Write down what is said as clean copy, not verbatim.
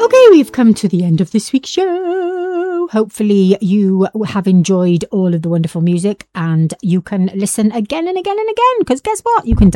Okay, we've come to the end of this week's show. Hopefully you have enjoyed all of the wonderful music and you can listen again and again and again, because guess what? You can